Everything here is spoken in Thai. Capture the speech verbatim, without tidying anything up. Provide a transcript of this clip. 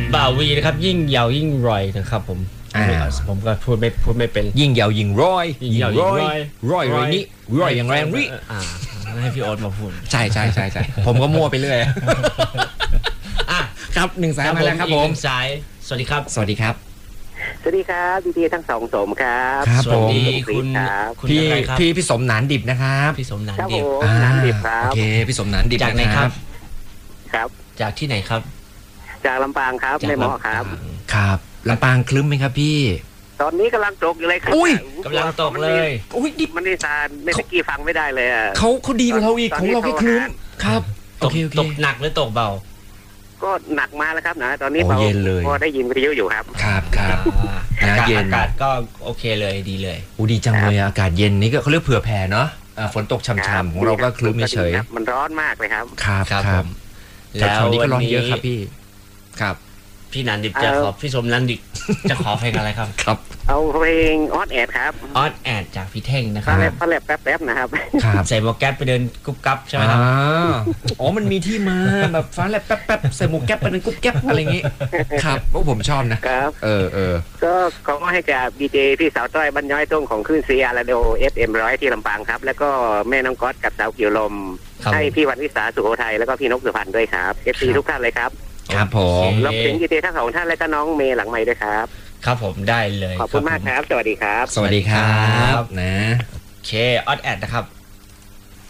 บ่าวีนะครับยิ่งยาวยิ่งรอยนะครับผมผมก็พูดไม่พูดไม่เป็นยิ่งยาวยิ่งร้อยยิ่งยาวยิ่งร้อยร้อยเลยนี่ร้อยอย่างแรงริอ่าให้พี่โอ๊ตมาพูดใช่ใช่ใช่ใช่ผมก็มั่วไปเรื่อยอ่ะครับหนึ่งสายมาแล้วครับผมสายสวัสดีครับสวัสดีครับสวัสดีครับดีๆทั้งสองสมครับสวัสดีคุณพี่พี่พี่สมหนานดิบนะครับพี่สมหนานดิบหนานดิบครับโอเคพี่สมหนานดิบจากไหนครับครับจากที่ไหนครับจากลำปางครับไม่เหมาะครับครับลำปางคลึ้มไหมครับพี่ตอนนี้กำลังตกอยู่เลยครับอุ้ยกำลังตกเลยอุ้ยดิบมันนี่ซานไม่ตะกี้ฟังไม่ได้เลยอ่ะเขาเขาดีกว่าเราอีกของเราแค่คลึ้มครับโอเคโอเคตกหนักหรือตกเบาก็หนักมาแล้วครับนะตอนนี้เบาพอได้ยินวิทยุอยู่ครับครับครับเย็นอากาศก็โอเคเลยดีเลยอู้ดีจังเลยอากาศเย็นนี้ก็เขาเรียกเผื่อแผ่เนาะฝนตกช่ำๆของเราก็คลึ้มเฉยมันร้อนมากเลยครับครับครับแล้ววันนี้ก็ร้อนเยอะครับพี่ครับพี่นันดิบจะขอพี่สมนันดิบจะขอเพลงอะไรครับครับเอาเพลงออดแอดครับออดแอดจากพี่เท่งนะครับฟ้าแลบแป๊บๆนะครับใส่หมวกแก๊ปไปเดินกุ๊บกับใช่ไหมครับอ๋อมันมีที่มาแบบฟ้าแลบแป๊บๆใส่หมวกแก๊ปไปเดินกุ๊บแก๊ปอะไรอย่างงี้ครับพวกผมชอบนะครับเออเออก็ขอให้กับดีเจพี่สาวต้อยบรรย้อยต้งของคลื่นซีอาร์เรดิโอเอฟเอ็มร้อยที่ลำปางครับแล้วก็แม่น้องก๊อตกับสาวเกี่ยวลมให้พี่วันวิสาสุโขทัยแล้วก็พี่นกสุพรรณด้วยครับเอฟซีทุกท่านเลยครับครับผมรับเสียงดีเจทั้งสองท่านและก็น้องเมย์หลังไมค์ด้วยครับครับผมได้เลยขอบคุณมากครับสวัสดีครับสวัสดีครับนะโอเคออดแอดนะครับ